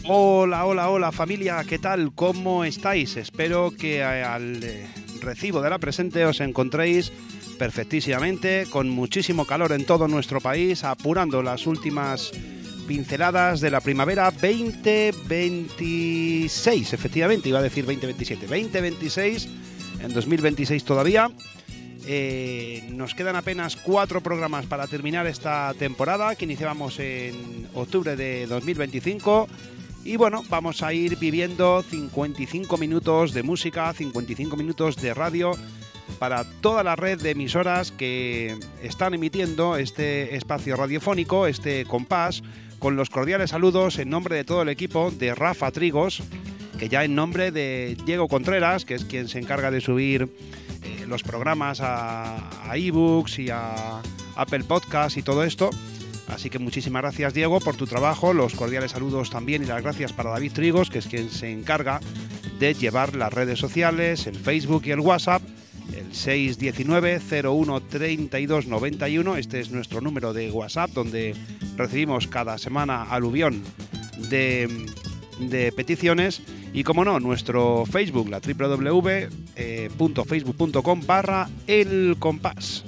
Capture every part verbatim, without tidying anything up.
Hola, hola, hola familia, ¿qué tal? ¿Cómo estáis? Espero que al eh, recibo de la presente os encontréis perfectísimamente, con muchísimo calor en todo nuestro país, apurando las últimas pinceladas de la primavera veinte veintiséis, efectivamente, iba a decir veinte veintisiete, veinte veintiséis, en dos mil veintiséis todavía. Eh, nos quedan apenas cuatro programas para terminar esta temporada que iniciábamos en octubre de dos mil veinticinco. Y bueno, vamos a ir viviendo cincuenta y cinco minutos de música, cincuenta y cinco minutos de radio para toda la red de emisoras que están emitiendo este espacio radiofónico, este compás, con los cordiales saludos en nombre de todo el equipo de Rafa Trigos, que ya en nombre de Diego Contreras, que es quien se encarga de subir eh, los programas a, a ebooks y a Apple Podcast y todo esto. Así que muchísimas gracias, Diego, por tu trabajo. Los cordiales saludos también y las gracias para David Trigos, que es quien se encarga de llevar las redes sociales, el Facebook y el WhatsApp, el seis uno nueve, cero uno, tres dos nueve uno. Este es nuestro número de WhatsApp, donde recibimos cada semana aluvión de, de peticiones. Y como no, nuestro Facebook, la doble u doble u doble u punto facebook punto com barra el compás.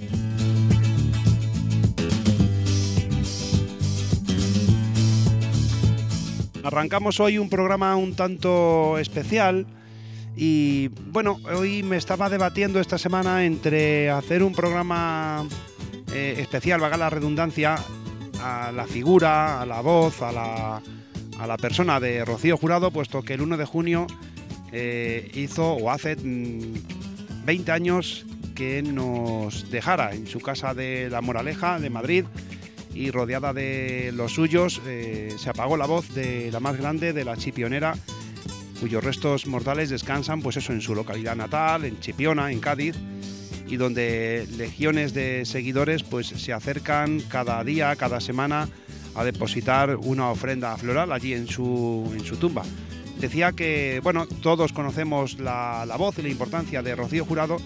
Arrancamos hoy un programa un tanto especial y bueno, hoy me estaba debatiendo esta semana entre hacer un programa eh, especial, valga la redundancia, a la figura, a la voz, a la, a la persona de Rocío Jurado, puesto que el uno de junio eh, hizo o hace mmm, veinte años que nos dejara en su casa de La Moraleja, de Madrid, y rodeada de los suyos, eh, se apagó la voz de la más grande, de la chipionera, cuyos restos mortales descansan pues eso, en su localidad natal, en Chipiona, en Cádiz, y donde legiones de seguidores pues se acercan cada día, cada semana, a depositar una ofrenda floral allí en su, en su tumba. Decía que, bueno, todos conocemos la, la voz y la importancia de Rocío Jurado,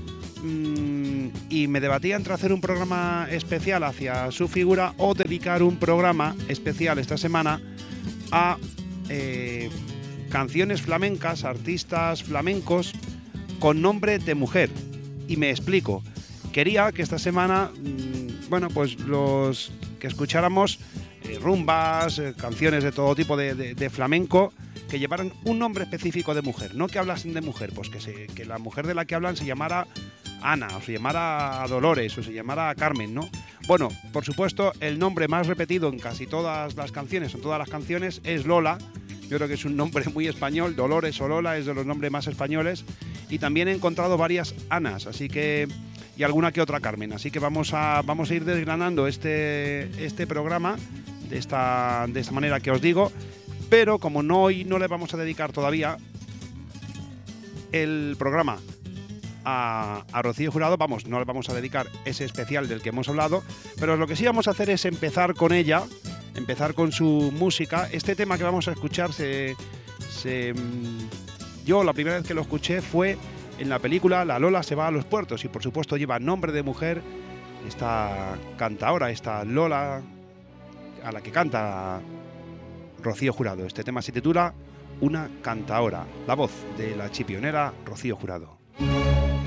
y me debatía entre hacer un programa especial hacia su figura o dedicar un programa especial esta semana a eh, canciones flamencas, artistas flamencos con nombre de mujer. Y me explico. Quería que esta semana, mmm, bueno, pues los que escucháramos eh, rumbas, eh, canciones de todo tipo de, de, de flamenco, que llevaran un nombre específico de mujer, no que hablasen de mujer, pues que, se, que la mujer de la que hablan se llamara Ana, o se llamara Dolores, o se llamara Carmen, ¿no? Bueno, por supuesto, el nombre más repetido en casi todas las canciones, en todas las canciones, es Lola. Yo creo que es un nombre muy español, Dolores o Lola es de los nombres más españoles. Y también he encontrado varias Anas, así que y alguna que otra Carmen. Así que vamos a, vamos a ir desgranando este, este programa de esta, de esta manera que os digo. Pero como no, hoy no le vamos a dedicar todavía el programa a, a Rocío Jurado, vamos, no le vamos a dedicar ese especial del que hemos hablado, pero lo que sí vamos a hacer es empezar con ella, empezar con su música. Este tema que vamos a escuchar, se, se, yo la primera vez que lo escuché fue en la película La Lola se va a los puertos, y por supuesto lleva nombre de mujer, esta cantaora, esta Lola a la que canta Rocío Jurado. Este tema se titula Una cantaora, la voz de la chipionera Rocío Jurado.